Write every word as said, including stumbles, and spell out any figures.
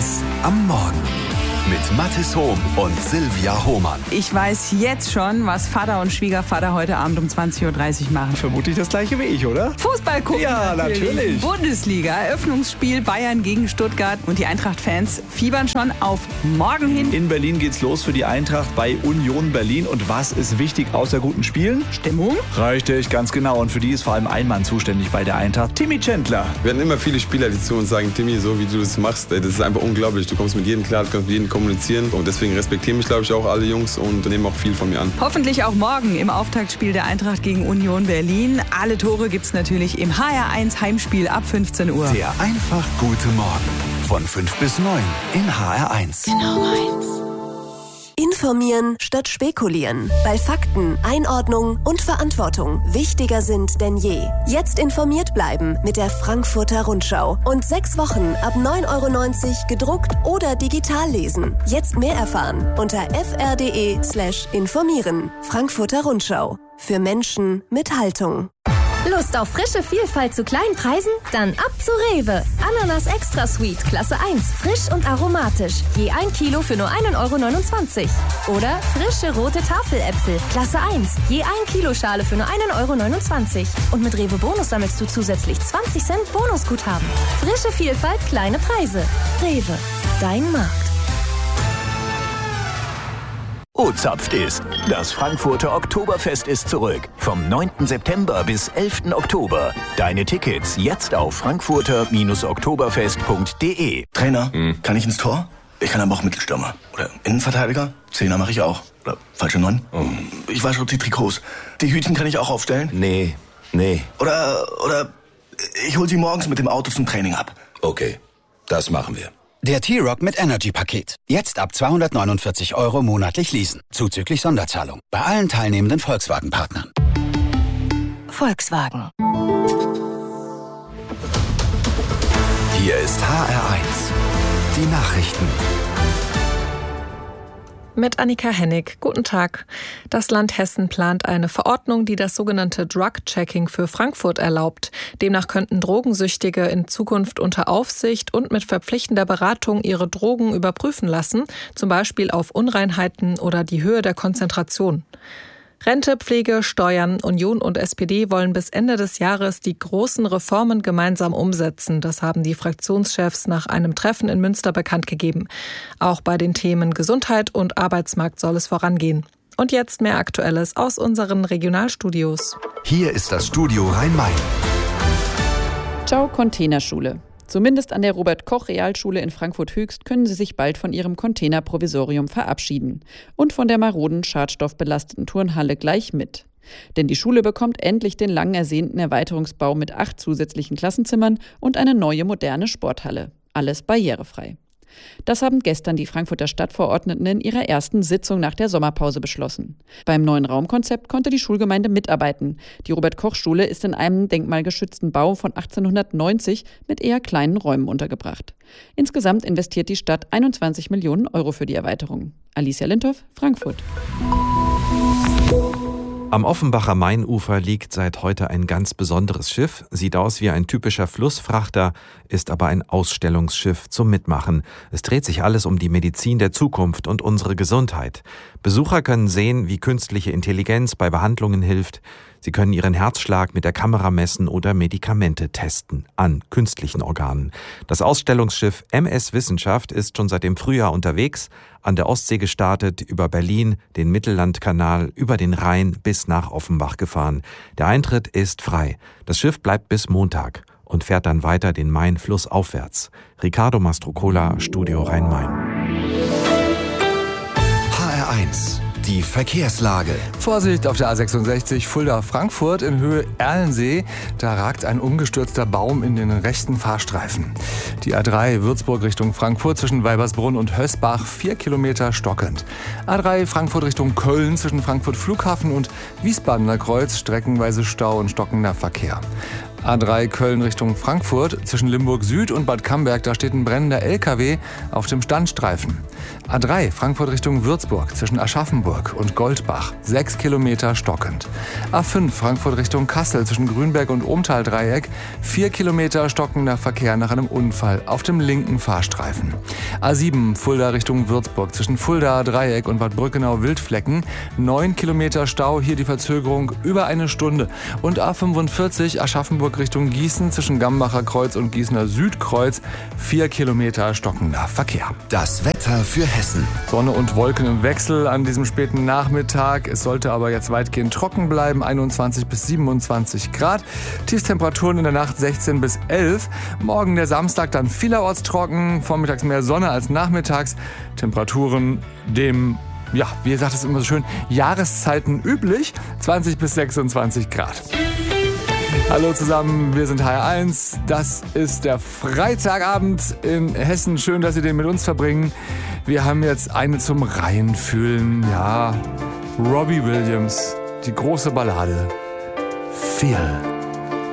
eins am Morgen. Mit Mathis Hohm und Silvia Hohmann. Ich weiß jetzt schon, was Vater und Schwiegervater heute Abend um zwanzig Uhr dreißig machen. Vermutlich das gleiche wie ich, oder? Fußball gucken. Ja, natürlich. Bundesliga, Eröffnungsspiel Bayern gegen Stuttgart. Und die Eintracht-Fans fiebern schon auf morgen hin. In Berlin geht's los für die Eintracht bei Union Berlin. Und was ist wichtig außer guten Spielen? Stimmung. Richtig, ganz genau. Und für die ist vor allem ein Mann zuständig bei der Eintracht, Timmy Chandler. Wir hatten immer viele Spieler, die zu uns sagen, Timmy, so wie du das machst, das ist einfach unglaublich. Du kommst mit jedem klar, du kannst mit jedem kommunizieren. Und deswegen respektieren mich, glaube ich, auch alle Jungs und nehmen auch viel von mir an. Hoffentlich auch morgen im Auftaktspiel der Eintracht gegen Union Berlin. Alle Tore gibt's natürlich im H R eins Heimspiel ab fünfzehn Uhr. Der einfach gute Morgen. Von fünf bis neun in H R eins. Genau meins. Informieren statt spekulieren. Weil Fakten, Einordnung und Verantwortung wichtiger sind denn je. Jetzt informiert bleiben mit der Frankfurter Rundschau. Und sechs Wochen ab neun Euro neunzig gedruckt oder digital lesen. Jetzt mehr erfahren unter fr.de slash informieren. Frankfurter Rundschau. Für Menschen mit Haltung. Lust auf frische Vielfalt zu kleinen Preisen? Dann ab zu Rewe. Ananas Extra Sweet, Klasse eins, frisch und aromatisch. Je ein Kilo für nur ein Euro neunundzwanzig. Oder frische rote Tafeläpfel, Klasse eins, je ein Kilo Schale für nur ein Euro neunundzwanzig. Und mit Rewe Bonus sammelst du zusätzlich zwanzig Cent Bonusguthaben. Frische Vielfalt, kleine Preise. Rewe, dein Markt. O-Zapft ist. Das Frankfurter Oktoberfest ist zurück. Vom neunten September bis elften Oktober. Deine Tickets jetzt auf frankfurter oktoberfest punkt de. Trainer, hm. kann ich ins Tor? Ich kann aber auch Mittelstürmer. Oder Innenverteidiger? Zehner mache ich auch. Oder falsche Neun? Oh. Ich wasche auch die Trikots. Die Hütchen kann ich auch aufstellen? Nee, nee. Oder, oder ich hol sie morgens mit dem Auto zum Training ab. Okay, das machen wir. Der T-Rock mit Energy-Paket. Jetzt ab zweihundertneunundvierzig Euro monatlich leasen. Zuzüglich Sonderzahlung. Bei allen teilnehmenden Volkswagen-Partnern. Volkswagen. Hier ist H R eins. Die Nachrichten. Mit Annika Hennig. Guten Tag. Das Land Hessen plant eine Verordnung, die das sogenannte Drug-Checking für Frankfurt erlaubt. Demnach könnten Drogensüchtige in Zukunft unter Aufsicht und mit verpflichtender Beratung ihre Drogen überprüfen lassen, zum Beispiel auf Unreinheiten oder die Höhe der Konzentration. Rente, Pflege, Steuern, Union und S P D wollen bis Ende des Jahres die großen Reformen gemeinsam umsetzen. Das haben die Fraktionschefs nach einem Treffen in Münster bekannt gegeben. Auch bei den Themen Gesundheit und Arbeitsmarkt soll es vorangehen. Und jetzt mehr Aktuelles aus unseren Regionalstudios. Hier ist das Studio Rhein-Main. Ciao Containerschule. Zumindest an der Robert-Koch-Realschule in Frankfurt-Höchst können sie sich bald von ihrem Containerprovisorium verabschieden. Und von der maroden, schadstoffbelasteten Turnhalle gleich mit. Denn die Schule bekommt endlich den lang ersehnten Erweiterungsbau mit acht zusätzlichen Klassenzimmern und eine neue, moderne Sporthalle. Alles barrierefrei. Das haben gestern die Frankfurter Stadtverordneten in ihrer ersten Sitzung nach der Sommerpause beschlossen. Beim neuen Raumkonzept konnte die Schulgemeinde mitarbeiten. Die Robert-Koch-Schule ist in einem denkmalgeschützten Bau von achtzehnhundertneunzig mit eher kleinen Räumen untergebracht. Insgesamt investiert die Stadt einundzwanzig Millionen Euro für die Erweiterung. Alicia Lindhoff, Frankfurt. Am Offenbacher Mainufer liegt seit heute ein ganz besonderes Schiff. Sieht aus wie ein typischer Flussfrachter, ist aber ein Ausstellungsschiff zum Mitmachen. Es dreht sich alles um die Medizin der Zukunft und unsere Gesundheit. Besucher können sehen, wie künstliche Intelligenz bei Behandlungen hilft. Sie können ihren Herzschlag mit der Kamera messen oder Medikamente testen an künstlichen Organen. Das Ausstellungsschiff M S Wissenschaft ist schon seit dem Frühjahr unterwegs, an der Ostsee gestartet, über Berlin, den Mittellandkanal, über den Rhein bis nach Offenbach gefahren. Der Eintritt ist frei. Das Schiff bleibt bis Montag und fährt dann weiter den Main flussaufwärts. Ricardo Mastrocola, Studio Rhein-Main. H R eins. Die Verkehrslage. Vorsicht auf der A sechsundsechzig Fulda-Frankfurt in Höhe Erlensee. Da ragt ein umgestürzter Baum in den rechten Fahrstreifen. Die A drei Würzburg Richtung Frankfurt zwischen Weibersbrunn und Hösbach vier Kilometer stockend. A drei Frankfurt Richtung Köln zwischen Frankfurt Flughafen und Wiesbadener Kreuz streckenweise Stau und stockender Verkehr. A drei Köln Richtung Frankfurt zwischen Limburg Süd und Bad Camberg, da steht ein brennender L K W auf dem Standstreifen. A drei Frankfurt Richtung Würzburg zwischen Aschaffenburg und Goldbach, sechs Kilometer stockend. A fünf Frankfurt Richtung Kassel zwischen Grünberg und Ohmtal-Dreieck, vier Kilometer stockender Verkehr nach einem Unfall auf dem linken Fahrstreifen. A sieben Fulda Richtung Würzburg zwischen Fulda Dreieck und Bad Brückenau-Wildflecken, neun Kilometer Stau, hier die Verzögerung über eine Stunde. Und A fünfundvierzig Aschaffenburg Richtung Gießen zwischen Gambacher Kreuz und Gießener Südkreuz, vier Kilometer stockender Verkehr. Das Wetter für Hessen. Sonne und Wolken im Wechsel an diesem späten Nachmittag. Es sollte aber jetzt weitgehend trocken bleiben, einundzwanzig bis siebenundzwanzig Grad. Tiefstemperaturen in der Nacht sechzehn bis elf. Morgen der Samstag dann vielerorts trocken, vormittags mehr Sonne als nachmittags. Temperaturen dem, ja, wie sagt es immer so schön, Jahreszeiten üblich, zwanzig bis sechsundzwanzig Grad. Hallo zusammen, wir sind H R eins. Das ist der Freitagabend in Hessen. Schön, dass Sie den mit uns verbringen. Wir haben jetzt eine zum Reinfühlen. Ja, Robbie Williams, die große Ballade. Feel.